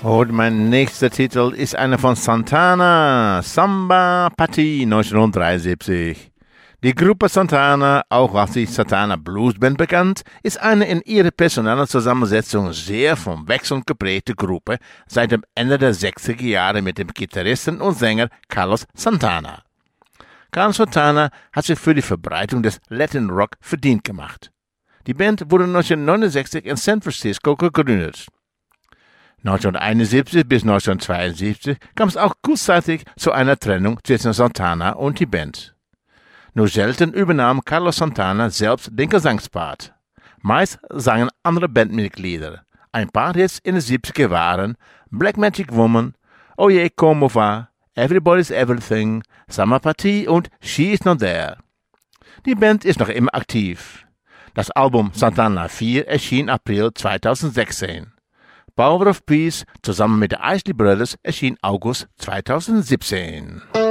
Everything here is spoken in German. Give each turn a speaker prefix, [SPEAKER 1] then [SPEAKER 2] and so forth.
[SPEAKER 1] Und mein nächster Titel ist einer von Santana, Samba Party 1973. Die Gruppe Santana, auch als die Santana Blues Band bekannt, ist eine in ihrer personellen Zusammensetzung sehr vom Wechsel geprägte Gruppe seit dem Ende der 60er Jahre mit dem Gitarristen und Sänger Carlos Santana. Carlos Santana hat sich für die Verbreitung des Latin Rock verdient gemacht. Die Band wurde 1969 in San Francisco gegründet. 1971 bis 1972 kam es auch kurzzeitig zu einer Trennung zwischen Santana und die Band. Nur selten übernahm Carlos Santana selbst den Gesangspart. Meist sangen andere Bandmitglieder. Ein paar Hits in den 70er waren Black Magic Woman, Oye Como Va, Everybody's Everything, Summer Party und She Is Not There. Die Band ist noch immer aktiv. Das Album Santana 4 erschien April 2016. Power of Peace zusammen mit den Isley Brothers erschien August 2017.